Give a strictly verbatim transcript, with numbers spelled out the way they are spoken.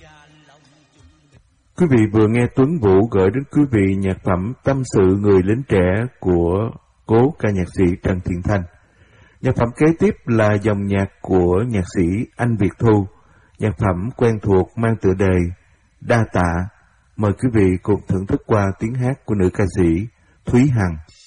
Quý vị vừa nghe Tuấn Vũ gửi đến quý vị nhạc phẩm Tâm sự người lính trẻ của cố ca nhạc sĩ Trần Thiện Thanh. Nhạc phẩm kế tiếp là dòng nhạc của nhạc sĩ Anh Việt Thu, nhạc phẩm quen thuộc mang tựa đề Đa Tạ. Mời quý vị cùng thưởng thức qua tiếng hát của nữ ca sĩ Thúy Hằng.